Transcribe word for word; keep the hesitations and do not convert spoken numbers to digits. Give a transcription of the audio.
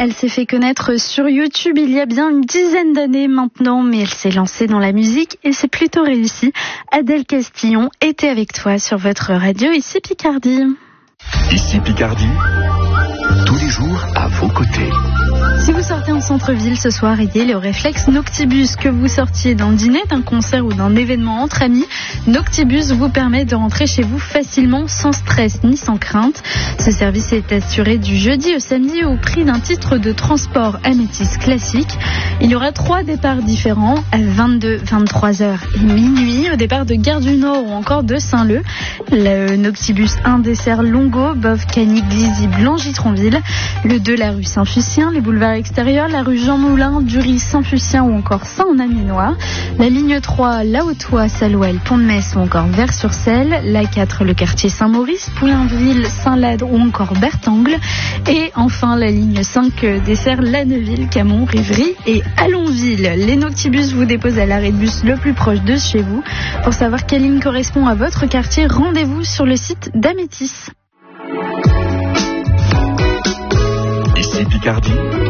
Elle s'est fait connaître sur YouTube il y a bien une dizaine d'années maintenant, mais elle s'est lancée dans la musique et c'est plutôt réussi. Adèle Castillon était avec toi sur votre radio Ici Picardie. Ici Picardie, tous les jours à vos côtés. Si vous sortez en centre-ville ce soir, ayez le réflexe Noctibus. Que vous sortiez d'un dîner, d'un concert ou d'un événement entre amis, Noctibus vous permet de rentrer chez vous facilement, sans stress ni sans crainte. Ce service est assuré du jeudi au samedi au prix d'un titre de transport Amétis classique. Il y aura trois départs différents à vingt-deux, vingt-trois heures et minuit, au départ de Gare du Nord ou encore de Saint-Leu. Le Noctibus un dessert Longo, Bove, Cany, Glizy, Blangy-Tronville. Le deux, la rue Saint-Fucien, les boulevards extérieurs, la rue Jean Moulin, Dury, Saint-Fucien ou encore Saint-Aminois. La ligne trois, La Haute-Oie, Salouel, Pont-de-Metz ou encore Vers-sur-Selle. La quatre, le quartier Saint-Maurice, Poulainville, Saint-Lade ou encore Bertangle. Et enfin, la ligne cinq dessert Lanneville, Camon, Rivry et Allonville. Les Noctibus vous déposent à l'arrêt de bus le plus proche de chez vous. Pour savoir quelle ligne correspond à votre quartier, rendez-vous sur le site d'Amétis. Ici Picardie.